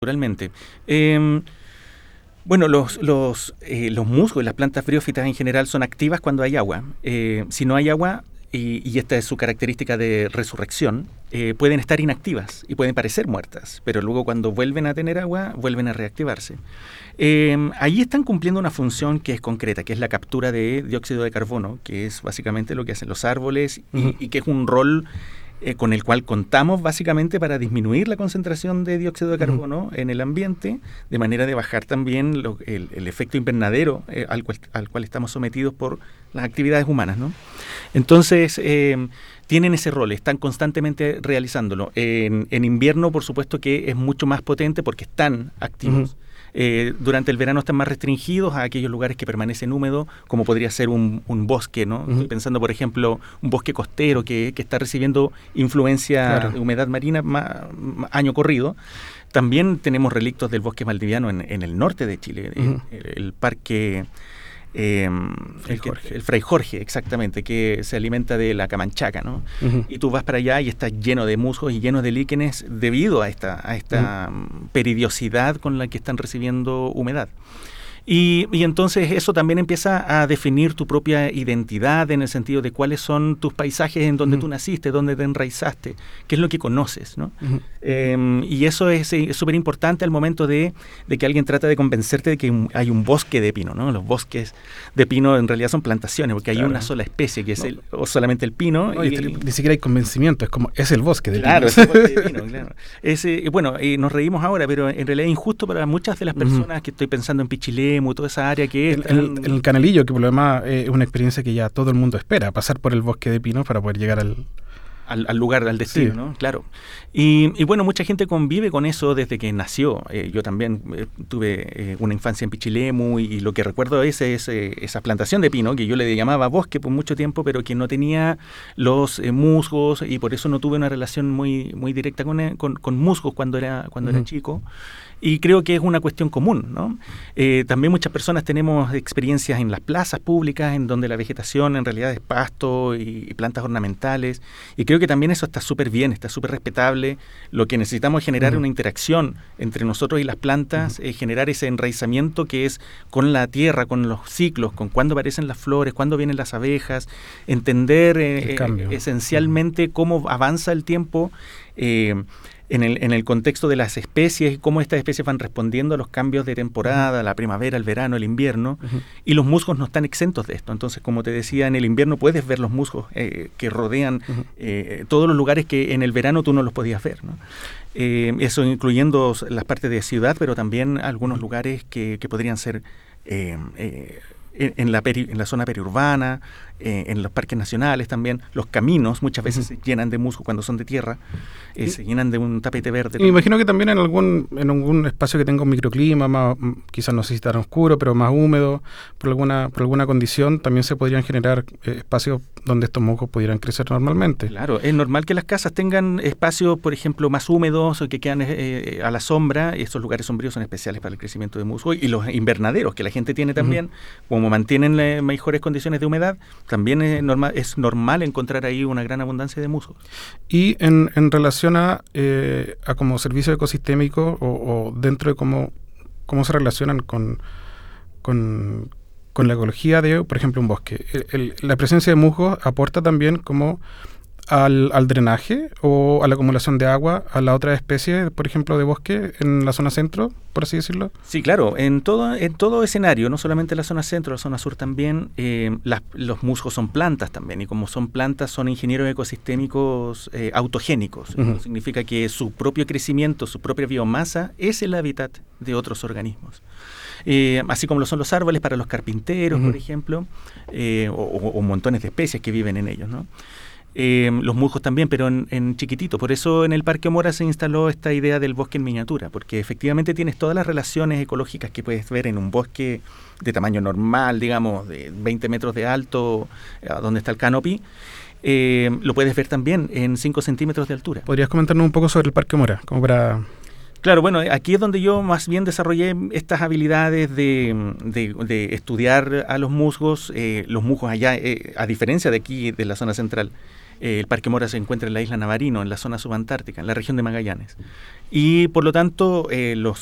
Naturalmente. Bueno, los musgos y las plantas briófitas en general son activas cuando hay agua. Si no hay agua, y esta es su característica de resurrección, pueden estar inactivas y pueden parecer muertas, pero luego cuando vuelven a tener agua, vuelven a reactivarse. Allí están cumpliendo una función que es concreta, que es la captura de dióxido de carbono, que es básicamente lo que hacen los árboles y que es un rol con el cual contamos básicamente para disminuir la concentración de dióxido de carbono en el ambiente, de manera de bajar también el efecto invernadero al cual estamos sometidos por las actividades humanas, ¿no? Entonces, tienen ese rol, están constantemente realizándolo. En invierno, por supuesto que es mucho más potente porque están activos. Durante el verano están más restringidos a aquellos lugares que permanecen húmedos, como podría ser un bosque, ¿no? Estoy pensando, por ejemplo, un bosque costero que está recibiendo influencia de humedad marina año corrido. También tenemos relictos del bosque valdiviano en el norte de Chile, el parque... el Fray Jorge, exactamente, que se alimenta de la camanchaca, ¿no? Y tú vas para allá y está lleno de musgos y lleno de líquenes debido a esta peridiosidad con la que están recibiendo humedad. Y entonces eso también empieza a definir tu propia identidad en el sentido de cuáles son tus paisajes en donde tú naciste, donde te enraizaste, qué es lo que conoces, ¿no? Y eso es súper importante al momento de que alguien trata de convencerte de que hay un bosque de pino, ¿no? Los bosques de pino en realidad son plantaciones, porque hay una sola especie, que es o solamente el pino. No, ni siquiera hay convencimiento, es como, es el bosque de pino. Claro, es el bosque de pino, claro. Bueno, nos reímos ahora, pero en realidad es injusto para muchas de las personas que estoy pensando en Pichilemu, toda esa área que es... El Canalillo, que por lo demás es una experiencia que ya todo el mundo espera, pasar por el bosque de pino para poder llegar al lugar, al destino, ¿no? Claro. Y bueno, mucha gente convive con eso desde que nació. Yo también tuve una infancia en Pichilemu y lo que recuerdo es esa plantación de pino, que yo le llamaba bosque por mucho tiempo, pero que no tenía los musgos y por eso no tuve una relación muy, muy directa con musgos cuando era chico. Y creo que es una cuestión común, ¿no? También muchas personas tenemos experiencias en las plazas públicas, en donde la vegetación en realidad es pasto y plantas ornamentales. Y creo que también eso está súper bien, está súper respetable. Lo que necesitamos es generar una interacción entre nosotros y las plantas, generar ese enraizamiento que es con la tierra, con los ciclos, con cuándo aparecen las flores, cuándo vienen las abejas, entender esencialmente cómo avanza el tiempo en el contexto de las especies, cómo estas especies van respondiendo a los cambios de temporada, la primavera, el verano, el invierno, y los musgos no están exentos de esto. Entonces, como te decía, en el invierno puedes ver los musgos que rodean todos los lugares que en el verano tú no los podías ver, ¿no? Eso incluyendo las partes de ciudad, pero también algunos lugares que podrían ser en la zona periurbana, en los parques nacionales también. Los caminos muchas veces se llenan de musgo cuando son de tierra, se llenan de un tapete verde. Y me imagino que también en algún espacio que tenga un microclima, más, quizás no sé si tan oscuro, pero más húmedo, por alguna condición, también se podrían generar espacios donde estos musgos pudieran crecer normalmente. Claro, es normal que las casas tengan espacios, por ejemplo, más húmedos o que quedan a la sombra. Estos lugares sombríos son especiales para el crecimiento de musgo. Y los invernaderos que la gente tiene también, como mantienen mejores condiciones de humedad, también es normal encontrar ahí una gran abundancia de musgos. Y en relación a como servicio ecosistémico o dentro de cómo se relacionan con la ecología de, por ejemplo, un bosque. La presencia de musgos aporta también como al drenaje o a la acumulación de agua a la otra especie, por ejemplo, de bosque en la zona centro, por así decirlo. Sí, claro. En todo escenario, no solamente en la zona centro, la zona sur también, los musgos son plantas también. Y como son plantas, son ingenieros ecosistémicos autogénicos. Eso significa que su propio crecimiento, su propia biomasa es el hábitat de otros organismos. Así como lo son los árboles para los carpinteros, por ejemplo, o montones de especies que viven en ellos, ¿no? Los musgos también, pero en chiquitito. Por eso en el Parque O'Mora se instaló esta idea del bosque en miniatura, porque efectivamente tienes todas las relaciones ecológicas que puedes ver en un bosque de tamaño normal, digamos, de 20 metros de alto, donde está el canopy. Lo puedes ver también en 5 centímetros de altura. ¿Podrías comentarnos un poco sobre el Parque O'Mora? Como para... Claro, bueno, aquí es donde yo más bien desarrollé estas habilidades de estudiar a los musgos allá, a diferencia de aquí, de la zona central. El Parque Mora se encuentra en la isla Navarino, en la zona subantártica, en la región de Magallanes. Y por lo tanto,